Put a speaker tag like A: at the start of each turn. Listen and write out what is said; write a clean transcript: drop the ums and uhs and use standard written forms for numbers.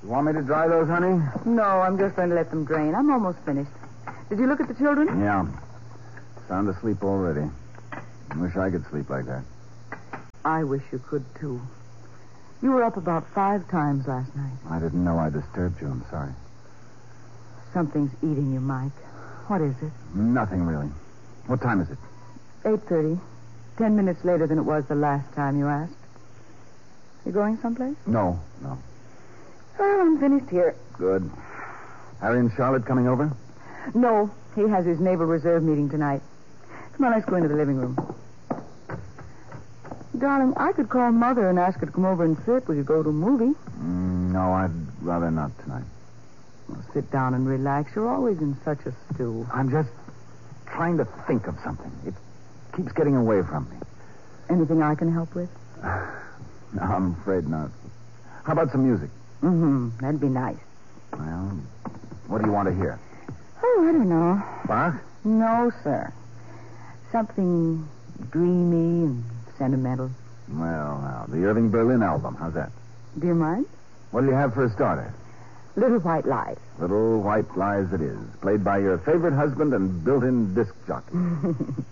A: You want me to dry those, honey?
B: No, I'm just going to let them drain. I'm almost finished. Did you look at the children?
A: Yeah. Sound asleep already. Wish I could sleep like that.
B: I wish you could, too. You were up about 5 times last night.
A: I didn't know I disturbed you. I'm sorry.
B: Something's eating you, Mike. What is it?
A: Nothing, really. What time is it?
B: 8:30. 10 minutes later than it was the last time you asked. You going someplace?
A: No.
B: Well, I'm finished here.
A: Good. Harry and Charlotte coming over?
B: No, he has his Naval Reserve meeting tonight. Come on, let's go into the living room. Darling, I could call Mother and ask her to come over and sit. We could go to a movie.
A: No, I'd rather not tonight.
B: Well, sit down and relax. You're always in such a stew.
A: I'm just trying to think of something. It keeps getting away from me.
B: Anything I can help with?
A: No, I'm afraid not. How about some music?
B: That'd be nice.
A: Well, what do you want to hear?
B: Oh, I don't know.
A: Bach?
B: No, sir. Something dreamy and sentimental.
A: Well, now, the Irving Berlin album. How's that?
B: Do you mind?
A: What do you have for a starter?
B: Little White Lies.
A: Little White Lies it is. Played by your favorite husband and built-in disc jockey.